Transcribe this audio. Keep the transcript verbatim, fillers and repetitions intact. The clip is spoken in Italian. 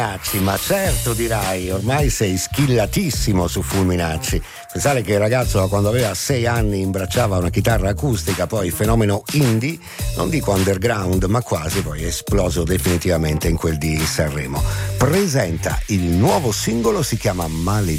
Ma certo, dirai, ormai sei skillatissimo su Fulminacci. Pensare che il ragazzo da quando aveva sei anni imbracciava una chitarra acustica, poi fenomeno indie, non dico underground, ma quasi, poi è esploso definitivamente in quel di Sanremo. Presenta il nuovo singolo, si chiama Maledetto.